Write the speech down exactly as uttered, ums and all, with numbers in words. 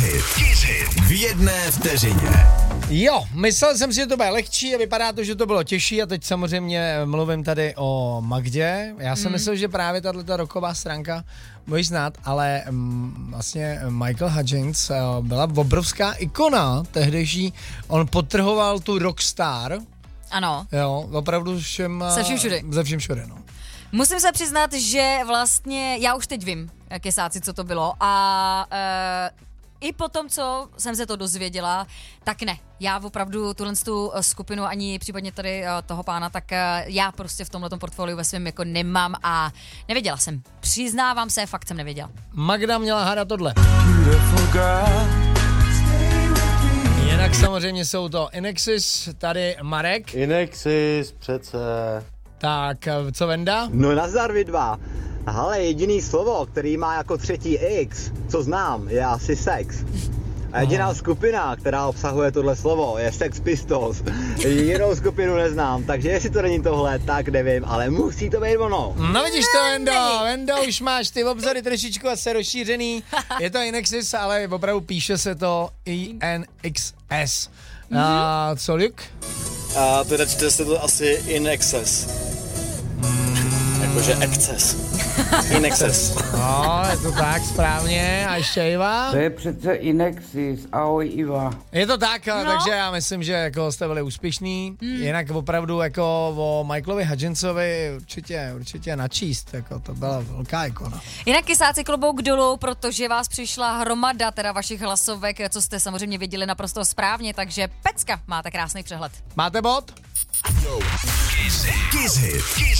Hit. Kiss Hit. V jedné vteřině. Jo, myslel jsem si, že to bude lehčí a vypadá to, že to bylo těžší a teď samozřejmě mluvím tady o Magdě. Já jsem mm. myslel, že právě tato roková stránka budeš znát, ale um, vlastně Michael Hutchence uh, byla obrovská ikona tehdejší. On podtrhoval tu rockstar. Ano. Jo, opravdu všem... Se vším všude. Ze vším všude, no. Musím se přiznat, že vlastně, já už teď vím, kesáci, co to bylo a uh, i po tom, co jsem se to dozvěděla, tak ne. Já opravdu tuhle tu skupinu ani případně tady uh, toho pána, tak uh, já prostě v tomhletom portfoliu ve svém jako nemám a nevěděla jsem. Přiznávám se, fakt jsem nevěděla. Magda měla hádat tohle. Jinak samozřejmě jsou to Inexis, tady Marek. Inexis, přece. Tak, co Venda? No nazdar vy dva. Ale jediný slovo, který má jako třetí X, co znám, je asi sex. A jediná Aha. skupina, která obsahuje tohle slovo, je Sex Pistols. Jinou skupinu neznám, takže jestli to není tohle, tak nevím, ale musí to být ono. No vidíš to, Vendo, Vendo, už máš ty obzory trošičku asi rozšířený. Je to Inexis, ale opravdu píše se to I N X S. Mm-hmm. A co, Luke? A teda čte se to asi In Excess. Mm. Jakože excess. In excess. No, je to tak, správně. A ještě Iva? To je přece Inexis. Ahoj, Iva. Je to tak, no. Takže já myslím, že jako jste byli úspěšní. Mm. Jinak opravdu jako o Michaelovi Hutchensovi určitě, určitě načíst. Jako to byla velká ikona. Jinak kysáci klobouk dolů, protože vás přišla hromada teda vašich hlasovek, co jste samozřejmě věděli naprosto správně, takže pecka, máte krásný přehled. Máte bod? Kiss Hit. Kiss Hit. Kiss